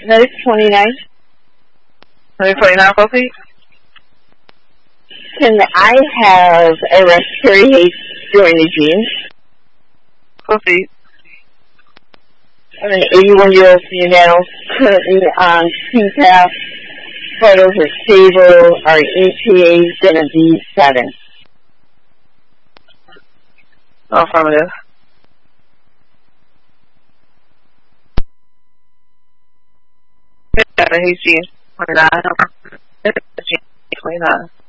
Medic 29. Medic 29, proceed. Can I have a respiratory haze during the dream? Proceed. I'm an 81-year-old female, currently on CPAP. Vitals are stable. Our EPA is going to be 7. Affirmative. HG 29. 29.